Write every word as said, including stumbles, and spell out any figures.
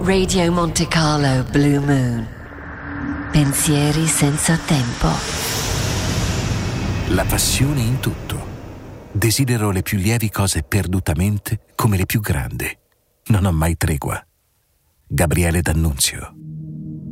Radio Monte Carlo Blue Moon. Pensieri senza tempo. La passione in tutto. Desidero le più lievi cose perdutamente come le più grandi. Non ho mai tregua. Gabriele D'Annunzio.